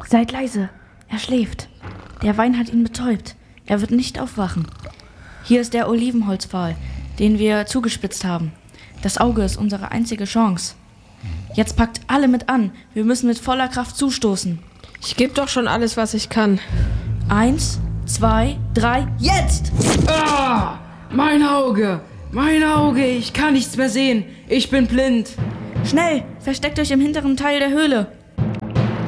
Seid leise, er schläft. Der Wein hat ihn betäubt. Er wird nicht aufwachen. Hier ist der Olivenholzpfahl, den wir zugespitzt haben. Das Auge ist unsere einzige Chance. Jetzt packt alle mit an. Wir müssen mit voller Kraft zustoßen. Ich gebe doch schon alles, was ich kann. 1, 2, 3, jetzt! Ah, mein Auge! Mein Auge! Ich kann nichts mehr sehen. Ich bin blind. Schnell, versteckt euch im hinteren Teil der Höhle.